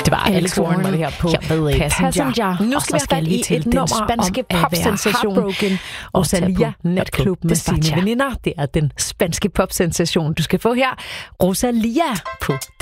Det var Alex Warren var det her på Passenger. Nu skal vi lige til den spanske popsensation Rosalía natklub med sine veninder. Det er den spanske popsensation, du skal få her. Rosalía på